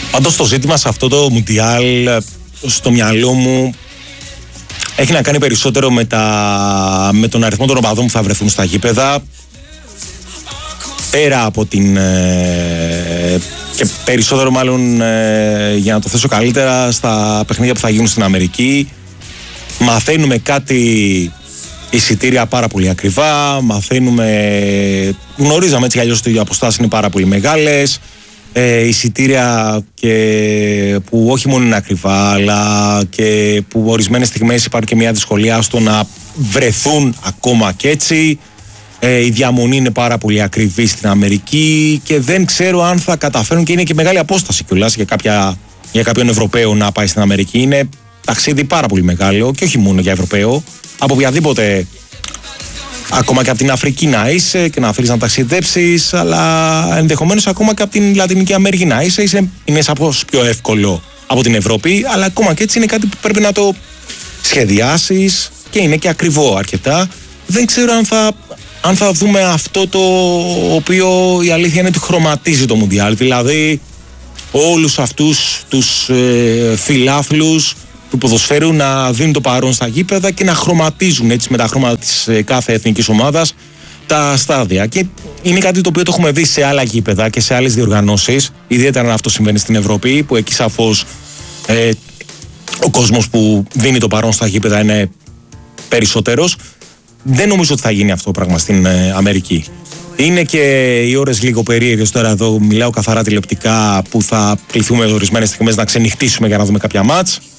Πάντως το ζήτημα σε αυτό το Μουντιάλ στο μυαλό μου έχει να κάνει περισσότερο με τον αριθμό των οπαδών που θα βρεθούν στα γήπεδα, πέρα από την και περισσότερο μάλλον για να το θέσω καλύτερα στα παιχνίδια που θα γίνουν στην Αμερική. Μαθαίνουμε κάτι εισιτήρια πάρα πολύ ακριβά, γνωρίζαμε έτσι κι αλλιώς ότι οι αποστάσεις είναι πάρα πολύ μεγάλες, εισιτήρια και που όχι μόνο είναι ακριβά, αλλά και που ορισμένες στιγμές υπάρχει και μια δυσκολία στο να βρεθούν ακόμα και έτσι. Η διαμονή είναι πάρα πολύ ακριβή στην Αμερική και δεν ξέρω αν θα καταφέρουν, και είναι και μεγάλη απόσταση κιόλας για κάποιον Ευρωπαίο να πάει στην Αμερική. Είναι ταξίδι πάρα πολύ μεγάλο και όχι μόνο για Ευρωπαίο. Από οποιαδήποτε, ακόμα και από την Αφρική να είσαι και να θέλεις να ταξιδέψεις, αλλά ενδεχομένως ακόμα και από την Λατινική Αμερική να είσαι, είναι σαφώς πιο εύκολο από την Ευρώπη, αλλά ακόμα και έτσι είναι κάτι που πρέπει να το σχεδιάσεις και είναι και ακριβό αρκετά. Δεν ξέρω αν θα δούμε αυτό το οποίο η αλήθεια είναι ότι χρωματίζει το Μουντιάλ, δηλαδή όλους αυτούς τους φιλάθλους του ποδοσφαίρου να δίνουν το παρόν στα γήπεδα και να χρωματίζουν έτσι με τα χρώματα της κάθε εθνικής ομάδας τα στάδια. Και είναι κάτι το οποίο το έχουμε δει σε άλλα γήπεδα και σε άλλες διοργανώσεις, ιδιαίτερα αν αυτό συμβαίνει στην Ευρώπη, που εκεί σαφώς ο κόσμος που δίνει το παρόν στα γήπεδα είναι περισσότερος. Δεν νομίζω ότι θα γίνει αυτό το πράγμα στην Αμερική. Είναι και οι ώρες λίγο περίεργες τώρα, εδώ μιλάω καθαρά τηλεοπτικά, που θα κληθούμε ορισμένες στιγμές να ξενυχτήσουμε για να δούμε κάποια μάτς.